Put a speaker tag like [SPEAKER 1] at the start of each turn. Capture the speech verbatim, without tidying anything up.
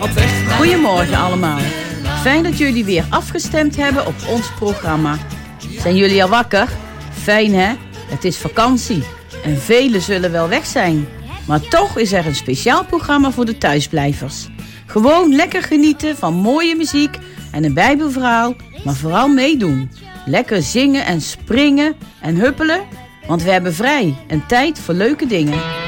[SPEAKER 1] Goedemorgen allemaal. Fijn dat jullie weer afgestemd hebben op ons programma. Zijn jullie al wakker? Fijn hè? Het is vakantie en velen zullen wel weg zijn. Maar toch is er een speciaal programma voor de thuisblijvers. Gewoon lekker genieten van mooie muziek en een bijbelverhaal, maar vooral meedoen. Lekker zingen en springen en huppelen, want we hebben vrij en tijd voor leuke dingen.